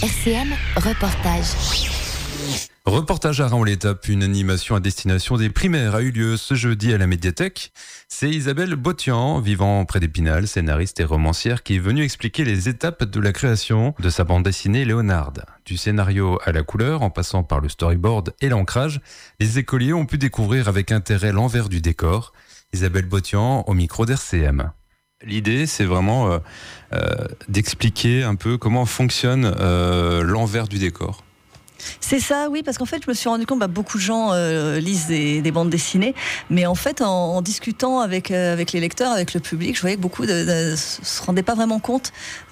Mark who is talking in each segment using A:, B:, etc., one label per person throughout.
A: RCM Reportage.
B: Reportage à Raon-l'Étape, une animation à destination des primaires a eu lieu ce jeudi à la médiathèque. C'est Isabelle Botian, vivant près d'Épinal, scénariste et romancière, qui est venue expliquer les étapes de la création de sa bande dessinée Léonard. Du scénario à la couleur, en passant par le storyboard et l'ancrage, les écoliers ont pu découvrir avec intérêt l'envers du décor. Isabelle Botian au micro d'RCM. L'idée, c'est vraiment d'expliquer un peu comment fonctionne l'envers du décor.
C: C'est ça, oui, parce qu'en fait, je me suis rendu compte, beaucoup de gens lisent des bandes dessinées, mais en fait, en discutant avec les lecteurs, avec le public, je voyais que beaucoup se rendaient pas vraiment compte,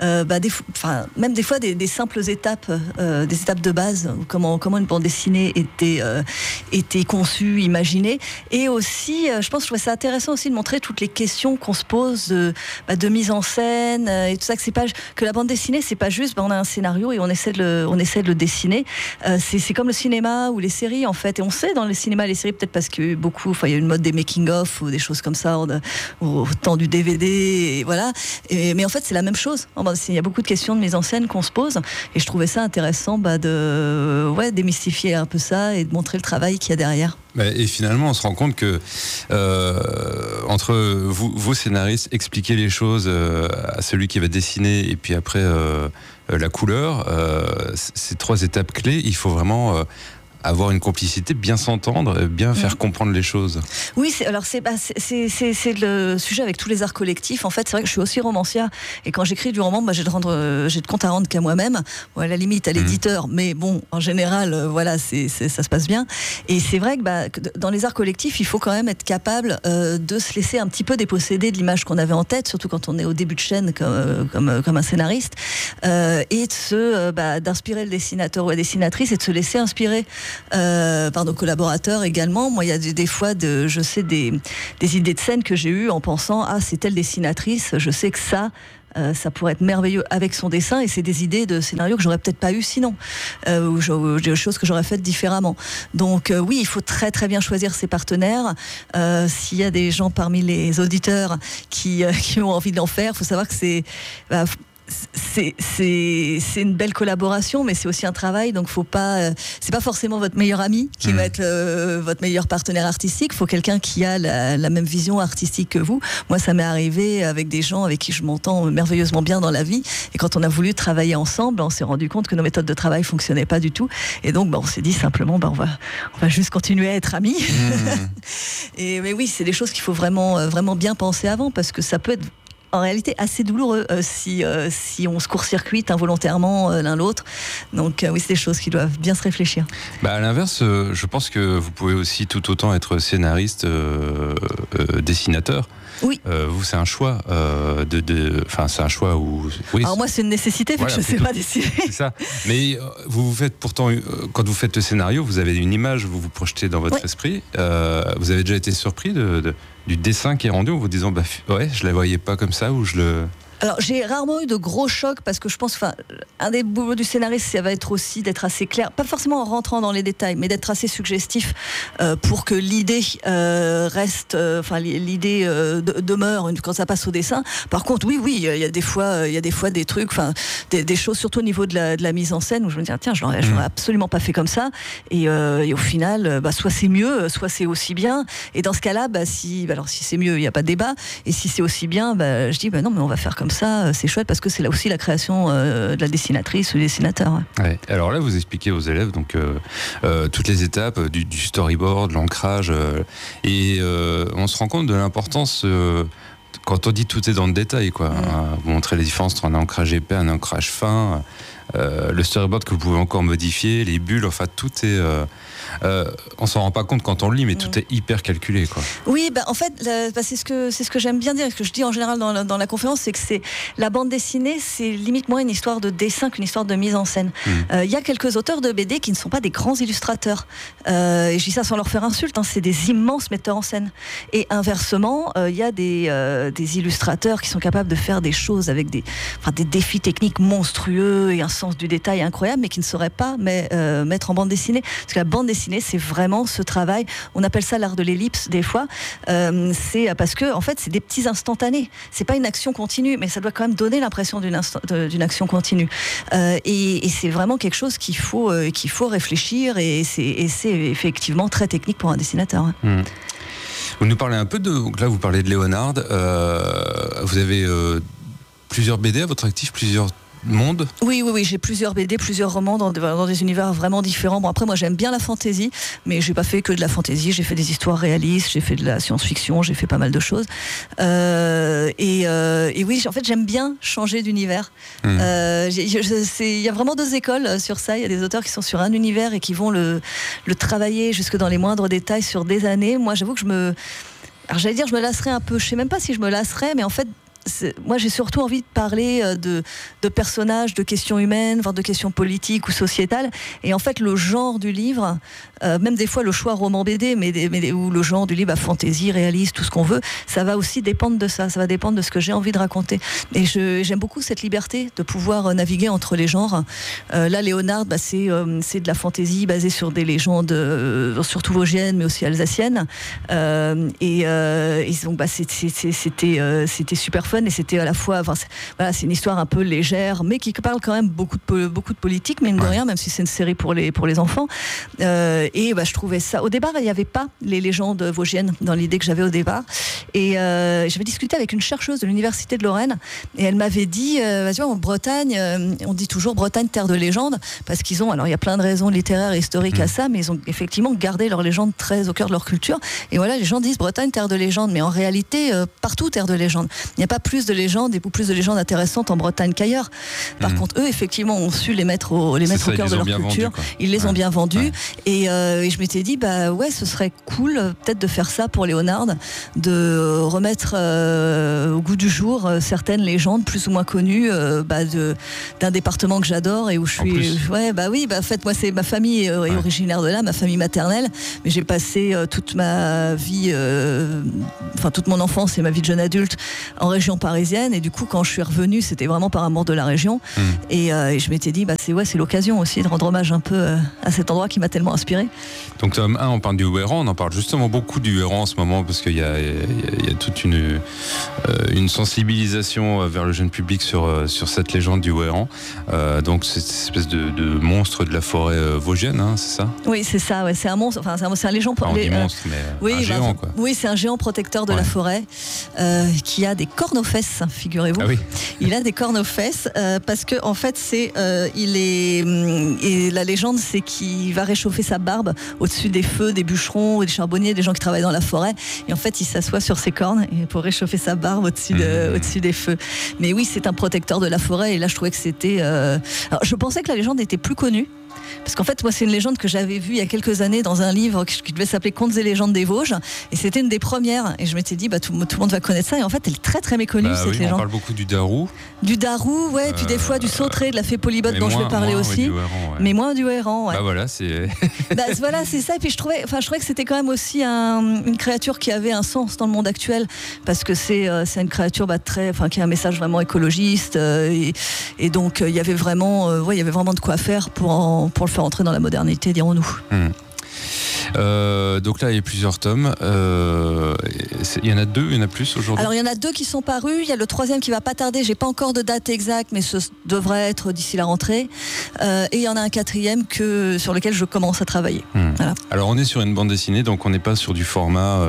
C: même des fois des simples étapes, des étapes de base, comment une bande dessinée était conçue, imaginée, et aussi, je pense que je trouvais ça intéressant aussi de montrer toutes les questions qu'on se pose de mise en scène et tout ça, que la bande dessinée, c'est pas juste, on a un scénario et on essaie de le dessiner. C'est comme le cinéma ou les séries en fait, et on sait dans le cinéma et les séries peut-être parce que il y a une mode des making-of ou des choses comme ça au temps du DVD et voilà, mais en fait c'est la même chose. Il y a beaucoup de questions de mise en scène qu'on se pose et je trouvais ça intéressant de démystifier un peu ça et de montrer le travail qu'il y a derrière.
B: Et finalement, on se rend compte que entre vous scénaristes, expliquer les choses à celui qui va dessiner et puis après la couleur, ces trois étapes clés, il faut vraiment avoir une complicité, bien s'entendre, bien faire comprendre les choses. Oui,
C: c'est le sujet avec tous les arts collectifs. En fait, c'est vrai que je suis aussi romancière et quand j'écris du roman, j'ai de compte à rendre qu'à moi-même, à la limite à l'éditeur, mais bon, en général, ça se passe bien. Et c'est vrai que dans les arts collectifs, il faut quand même être capable de se laisser un petit peu déposséder de l'image qu'on avait en tête, surtout quand on est au début de chaîne comme un scénariste, et d'inspirer le dessinateur ou la dessinatrice et de se laisser inspirer par nos collaborateurs également. Moi, il y a des fois des idées de scène que j'ai eues en pensant c'est telle dessinatrice, je sais que ça pourrait être merveilleux avec son dessin, et c'est des idées de scénario que j'aurais peut-être pas eu sinon, ou des choses que j'aurais faites différemment. Donc oui, il faut très très bien choisir ses partenaires. S'il y a des gens parmi les auditeurs qui ont envie d'en faire, il faut savoir que c'est une belle collaboration, mais c'est aussi un travail, donc c'est pas forcément votre meilleur ami qui va être votre meilleur partenaire artistique. Il faut quelqu'un qui a la même vision artistique que vous. Moi, ça m'est arrivé avec des gens avec qui je m'entends merveilleusement bien dans la vie, et quand on a voulu travailler ensemble, on s'est rendu compte que nos méthodes de travail fonctionnaient pas du tout, et donc on s'est dit simplement on va juste continuer à être amis. Mais oui, c'est des choses qu'il faut vraiment, vraiment bien penser avant, parce que ça peut être en réalité assez douloureux si on se court-circuite involontairement l'un l'autre. Donc oui, c'est des choses qui doivent bien se réfléchir.
B: À l'inverse, je pense que vous pouvez aussi tout autant être scénariste, dessinateur. Oui. Vous, c'est un choix c'est un choix où. Oui,
C: alors moi, c'est une nécessité, vu que je ne sais pas dessiner.
B: C'est ça. Mais vous faites pourtant, quand vous faites le scénario, vous avez une image, vous vous projetez dans votre esprit. Vous avez déjà été surpris du dessin qui est rendu en vous disant je la voyais pas comme ça, ou je le.
C: Alors, j'ai rarement eu de gros chocs, parce que je pense, un des boulots du scénariste, ça va être aussi d'être assez clair, pas forcément en rentrant dans les détails, mais d'être assez suggestif pour que l'idée reste, l'idée demeure quand ça passe au dessin. Par contre, oui, il y a des fois des trucs, des choses, surtout au niveau de la mise en scène, où je me dis je l'aurais absolument pas fait comme ça, et au final, soit c'est mieux, soit c'est aussi bien. Et dans ce cas-là, si c'est mieux, il n'y a pas de débat, et si c'est aussi bien, je dis non, mais on va faire comme ça, c'est chouette, parce que c'est là aussi la création de la dessinatrice ou du dessinateur.
B: Ouais. Alors là, vous expliquez aux élèves toutes les étapes du storyboard, l'ancrage, et on se rend compte de l'importance quand on dit tout est dans le détail, vous montrez les différences entre un ancrage épais, un ancrage fin, le storyboard que vous pouvez encore modifier, les bulles, tout est. On s'en rend pas compte quand on le lit, mais tout est hyper calculé,
C: Oui, en fait, c'est ce que j'aime bien dire, ce que je dis en général dans la conférence, c'est que la bande dessinée, c'est limite moins une histoire de dessin qu'une histoire de mise en scène. Il y a quelques auteurs de BD qui ne sont pas des grands illustrateurs, et je dis ça sans leur faire insulte, c'est des immenses metteurs en scène. Et inversement, il y a des illustrateurs qui sont capables de faire des choses avec des défis techniques monstrueux et un sens sens du détail incroyable, mais qui ne saurait pas mettre en bande dessinée. Parce que la bande dessinée, c'est vraiment ce travail. On appelle ça l'art de l'ellipse des fois. C'est parce que en fait, c'est des petits instantanés. C'est pas une action continue, mais ça doit quand même donner l'impression d'une action continue. Et c'est vraiment quelque chose qu'il faut réfléchir. Et c'est effectivement très technique pour un dessinateur.
B: Vous nous parlez un peu donc là vous parlez de Léonard. Vous avez plusieurs BD à votre actif, plusieurs mondes.
C: Oui, j'ai plusieurs BD, plusieurs romans dans des univers vraiment différents. Bon, après, moi, j'aime bien la fantaisie, mais j'ai pas fait que de la fantaisie. J'ai fait des histoires réalistes, j'ai fait de la science-fiction, j'ai fait pas mal de choses. Et oui, en fait, j'aime bien changer d'univers. Il y a vraiment deux écoles sur ça. Il y a des auteurs qui sont sur un univers et qui vont le travailler jusque dans les moindres détails sur des années. Moi, j'avoue que alors, j'allais dire, je me lasserais un peu. Je sais même pas si je me lasserais, mais en fait, moi j'ai surtout envie de parler de personnages, de questions humaines, voire de questions politiques ou sociétales. Et en fait, le genre du livre, même des fois le choix roman BD, ou le genre du livre à fantaisie, réaliste, tout ce qu'on veut, ça va aussi dépendre de ça. Ça va dépendre de ce que j'ai envie de raconter. Et j'aime beaucoup cette liberté de pouvoir naviguer entre les genres. Là, Léonard, c'est de la fantaisie basée sur des légendes, surtout vosgiennes, mais aussi alsaciennes. Et donc, c'était super fun. Et c'était à la fois, c'est une histoire un peu légère, mais qui parle quand même beaucoup de politique, mine de rien, même si c'est une série pour les enfants. Et je trouvais ça. Au départ, il n'y avait pas les légendes vosgiennes dans l'idée que j'avais au départ. Et j'avais discuté avec une chercheuse de l'université de Lorraine, et elle m'avait dit, en Bretagne, on dit toujours Bretagne terre de légende, parce qu'ils ont, alors il y a plein de raisons littéraires et historiques à ça, mais ils ont effectivement gardé leurs légendes très au cœur de leur culture. Et voilà, les gens disent Bretagne terre de légende, mais en réalité, partout terre de légende. Il n'y a pas plus de légendes et plus de légendes intéressantes en Bretagne qu'ailleurs. Par contre, eux, effectivement, ont su les mettre au cœur de leur culture. Ils les ont bien vendus. Et je m'étais dit, ce serait cool peut-être de faire ça pour Léonard, de remettre au goût du jour certaines légendes plus ou moins connues d'un département que j'adore et où je suis. En fait, moi, c'est ma famille est originaire de là, ma famille maternelle, mais j'ai passé toute ma vie, toute mon enfance et ma vie de jeune adulte en région parisienne, et du coup quand je suis revenue c'était vraiment par amour de la région. Et je m'étais dit c'est l'occasion aussi de rendre hommage un peu à cet endroit qui m'a tellement inspiré.
B: Donc tome 1 on parle du Ouéran, on en parle justement beaucoup du Ouéran en ce moment parce qu'il y a toute une sensibilisation vers le jeune public sur cette légende du Ouéran, donc c'est cette espèce de monstre de la forêt vosgienne, c'est ça? Oui, c'est ça,
C: c'est un monstre, c'est un légende,
B: on dit monstre, mais un géant quoi.
C: Oui, c'est un géant protecteur de la forêt qui a des cornes aux fesses, figurez-vous.
B: Ah oui.
C: Il a des cornes aux fesses parce que en fait et la légende c'est qu'il va réchauffer sa barbe au-dessus des feux, des bûcherons, des charbonniers, des gens qui travaillent dans la forêt, et en fait il s'assoit sur ses cornes pour réchauffer sa barbe au-dessus des feux. Mais oui, c'est un protecteur de la forêt, et là je trouvais que c'était alors, je pensais que la légende était plus connue. Parce qu'en fait, moi, c'est une légende que j'avais vue il y a quelques années dans un livre qui devait s'appeler Contes et légendes des Vosges. Et c'était une des premières. Et je m'étais dit, tout le monde va connaître ça. Et en fait, elle est très, très méconnue, cette légende. On
B: parle beaucoup du Darou.
C: Du Darou, ouais. Et puis des fois, du Sauteré, de la fée Polybote dont je vais parler aussi. Mais moins du Héran, ouais.
B: Voilà, c'est...
C: voilà, c'est ça. Et puis je trouvais que c'était quand même aussi une créature qui avait un sens dans le monde actuel. Parce que c'est une créature qui a un message vraiment écologiste. Et donc, il y avait vraiment de quoi faire pour le faire entrer dans la modernité, dirons-nous.
B: Donc là, il y a plusieurs tomes. Il y en a 2, il y en a plus aujourd'hui?
C: Alors, il y en a 2 qui sont parus. Il y a le 3e qui va pas tarder. J'ai pas encore de date exacte, mais ce devrait être d'ici la rentrée. Et il y en a un 4e sur lequel je commence à travailler. Voilà.
B: Alors, on est sur une bande dessinée, donc on n'est pas sur du format,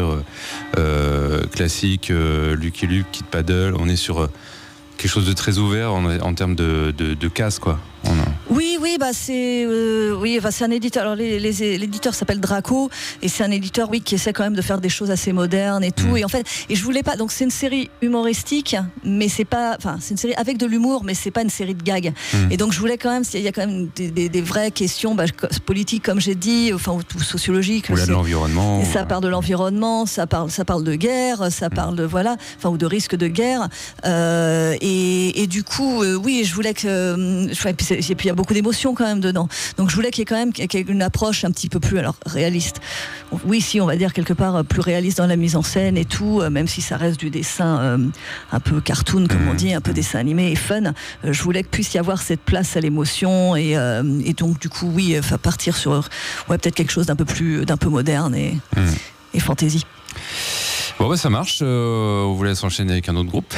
B: classique, Lucky Luke, Kid Paddle. On est sur quelque chose de très ouvert en termes de cases, quoi.
C: Oui, c'est un éditeur. Alors l'éditeur s'appelle Draco, et c'est un éditeur qui essaie quand même de faire des choses assez modernes et tout. Et en fait, je voulais pas. Donc c'est une série humoristique, mais c'est une série avec de l'humour, mais c'est pas une série de gags. Et donc je voulais quand même, il y a quand même des vraies questions politiques, comme j'ai dit, ou sociologiques.
B: Ou là de l'environnement.
C: Ça parle de l'environnement, ça parle de guerre, ça parle de ou de risque de guerre. Et du coup, je voulais que. Et puis il y a beaucoup beaucoup d'émotions quand même dedans. Donc je voulais qu'il y ait quand même une approche un petit peu plus réaliste. Oui, si on va dire quelque part plus réaliste dans la mise en scène et tout, même si ça reste du dessin un peu cartoon comme on dit, un peu dessin animé et fun. Je voulais que puisse y avoir cette place à l'émotion et donc du coup oui, partir sur peut-être quelque chose d'un peu moderne et fantaisie.
B: Bon ça marche, on vous laisse enchaîner avec un autre groupe.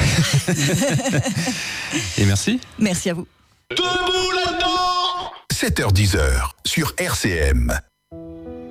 B: Et merci.
C: Merci à vous.
A: Debout là-dedans 7h-10h sur RCM.